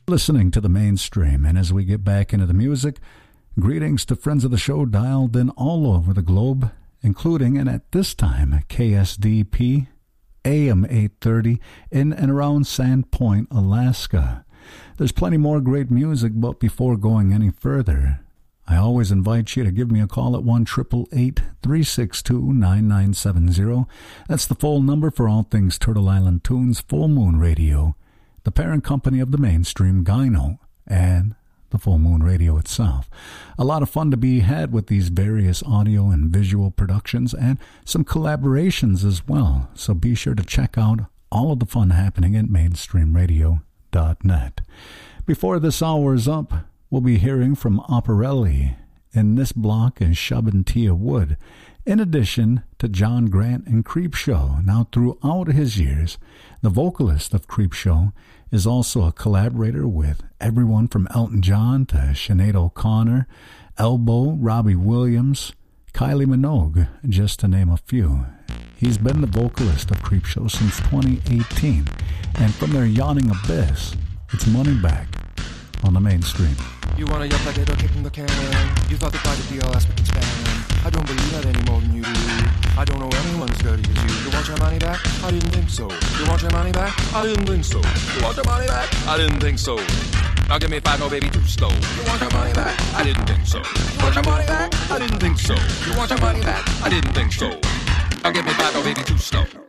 Listening to the mainstream, and as we get back into the music, greetings to friends of the show dialed in all over the globe, including, and at this time, KSDP, AM 830, in and around Sandpoint, Alaska. There's plenty more great music, but before going any further, I always invite you to give me a call at 1-888-362-9970. That's the phone number for all things Turtle Island Tunes, Full Moon Radio, the parent company of the mainstream Gyno, and the Full Moon Radio itself. A lot of fun to be had with these various audio and visual productions and some collaborations as well, so be sure to check out all of the fun happening at mainstreamradio.net. Before this hour is up, we'll be hearing from Operelli. In this block is Shabantia Wood, in addition to John Grant and Creepshow. Now, throughout his years, the vocalist of Creepshow is also a collaborator with everyone from Elton John to Sinead O'Connor, Elbow, Robbie Williams, Kylie Minogue, just to name a few. He's been the vocalist of Creepshow since 2018, and from their yawning abyss, it's Money Back on the mainstream. You wanna yuck like it or kicking the can. You thought the private DLS would expand. I don't believe that any more than you do. I don't know anyone as dirty as you. You want your money back? I didn't think so. You want your money back? I didn't think so. You want your money back? I didn't think so. Now give me 5, no baby, too slow. You want your money back? I didn't think so. You want your money back? I didn't think so. You want your money back? I didn't think so. Now give me 5, no baby, too slow.